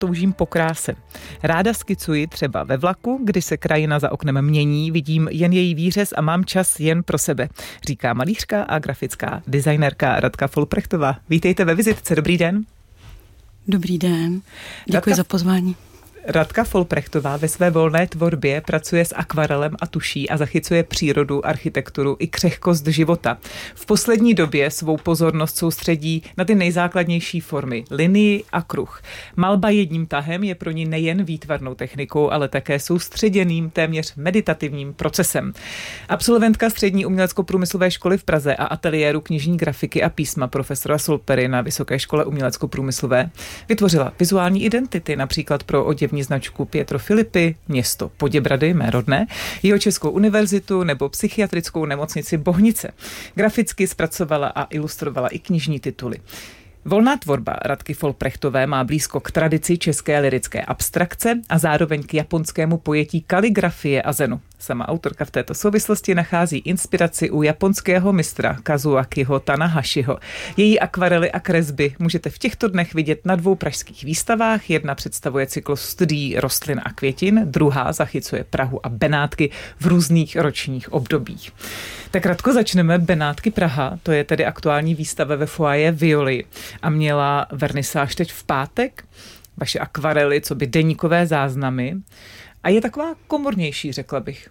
toužím po kráse. Ráda skicuji třeba ve vlaku, kdy se krajina za oknem mění, vidím jen její výřez a mám čas jen pro sebe, říká malířka a grafická designérka Radka Folprechtová. Vítejte ve Vizitce, dobrý den. Dobrý den, děkuji za pozvání. Radka Folprechtová ve své volné tvorbě pracuje s akvarelem a tuší a zachycuje přírodu, architekturu i křehkost života. V poslední době svou pozornost soustředí na ty nejzákladnější formy, linii a kruh. Malba jedním tahem je pro ní nejen výtvarnou technikou, ale také soustředěným, téměř meditativním procesem. Absolventka Střední umělecko-průmyslové školy v Praze a ateliéru knižní grafiky a písma profesora Solpery na Vysoké škole umělecko-průmyslové vytvořila vizuální identity, například pro oděvní značku Pietro Filippi, město Poděbrady, mé rodné, Jihočeskou univerzitu nebo psychiatrickou nemocnici Bohnice. Graficky zpracovala a ilustrovala i knižní tituly. Volná tvorba Radky Folprechtové má blízko k tradici české lyrické abstrakce a zároveň k japonskému pojetí kaligrafie a zenu. Sama autorka v této souvislosti nachází inspiraci u japonského mistra Kazuakiho Tanahashiho. Její akvarely a kresby můžete v těchto dnech vidět na 2 pražských výstavách. Jedna představuje cyklus studií rostlin a květin, druhá zachycuje Prahu a Benátky v různých ročních obdobích. Tak Radko, začneme. Benátky Praha, to je tedy aktuální výstava ve foyer Violy a měla vernisáž teď v pátek. Vaše akvarely, co by deníkové záznamy. A je taková komornější, řekla bych.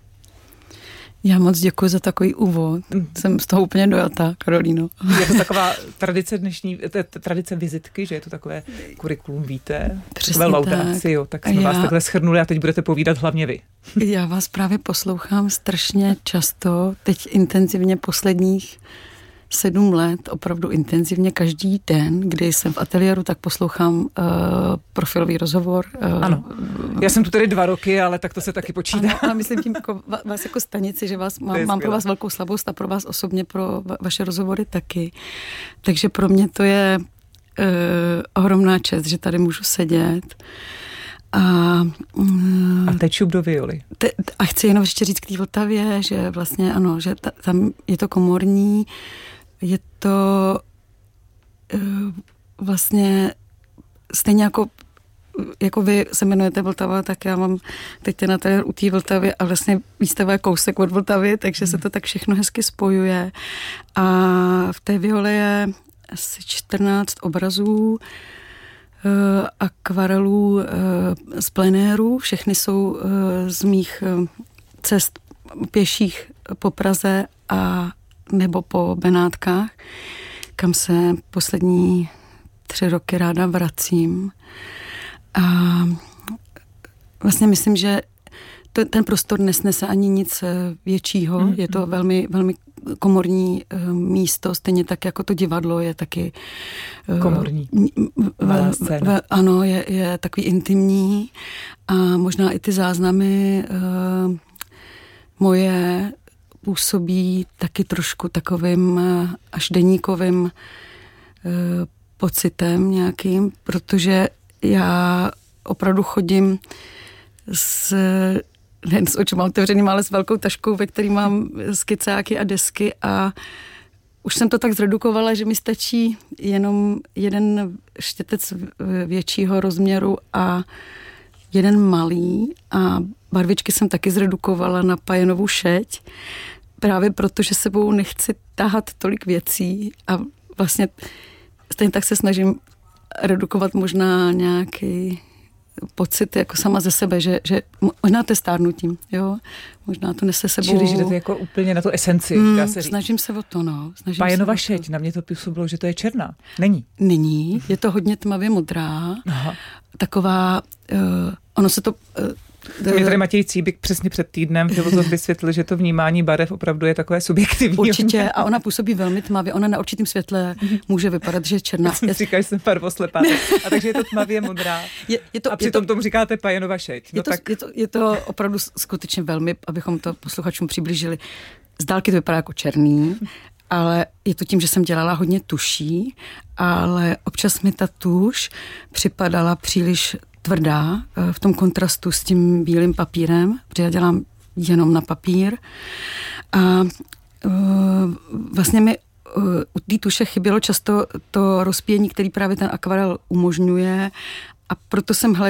Já moc děkuji za takový úvod. Jsem z toho úplně dojatá, Karolíno. Je to taková tradice vizitky, že je to takové kurikulum víte? Přesně laudácio, tak jsme vás takhle shrnuli a teď budete povídat hlavně vy. Já vás právě poslouchám strašně často, teď intenzivně posledních 7 let, opravdu intenzivně každý den, kdy jsem v ateliéru, tak poslouchám profilový rozhovor. Ano, já jsem tu tedy 2 roky, ale tak to se taky počítá. Ano, ale myslím tím jako vás jako stanici, že mám pro vás velkou slabost a pro vás osobně, pro vaše rozhovory taky. Takže pro mě to je ohromná čest, že tady můžu sedět. A teď šup do Violy. A chci jenom ještě říct k té Vltavě, že vlastně ano, že tam je to komorní, je to vlastně stejně jako vy se jmenujete Vltava, tak já mám teď ten ateliér u té Vltavy a vlastně výstava je kousek od Vltavy, takže se to tak všechno hezky spojuje. A v té Viole je asi 14 obrazů, akvarelů z plenéru, všechny jsou z mých cest pěších po Praze a nebo po Benátkách, kam se poslední 3 roky ráda vracím. A vlastně myslím, že ten prostor nesnese ani nic většího, je to velmi, velmi komorní místo, stejně tak jako to divadlo je taky komorní. Ano, je takový intimní a možná i ty záznamy moje působí taky trošku takovým až deníkovým pocitem nějakým, protože já opravdu chodím nejen s očima otevřenýma, ale s velkou taškou, ve který mám skicáky a desky a už jsem to tak zredukovala, že mi stačí jenom jeden štětec většího rozměru a jeden malý a barvičky jsem taky zredukovala na pajenovou šeť, právě proto, že sebou nechci tahat tolik věcí a vlastně stejně tak se snažím redukovat možná nějaký pocit jako sama ze sebe, že možná to je stárnutím, jo, možná to nese sebou. Čili že jdete jako úplně na tu esenci, dá se říct. Snažím se o to, no. Pajenova šeť, na mě to působilo, že to je černá. Není, je to hodně tmavě modrá, Aha. Taková, ono se to... Mě tady Matěj Cíbik přesně před týdnem filozof vysvětlil, že to vnímání barev opravdu je takové subjektivní. Určitě a ona působí velmi tmavě, ona na určitým světle může vypadat, že je černá. Já jsem říkal, že jsem barvoslepá. A takže je to tmavě modrá. A přitom tomu říkáte pajenova šeť. No je to opravdu skutečně velmi, abychom to posluchačům přiblížili. Z dálky to vypadá jako černý, ale je to tím, že jsem dělala hodně tuší, ale občas mi ta tuš připadala příliš tvrdá v tom kontrastu s tím bílým papírem, protože já dělám jenom na papír. A vlastně mi u té tuše chybělo často to rozpění, který právě ten akvarel umožňuje proto jsem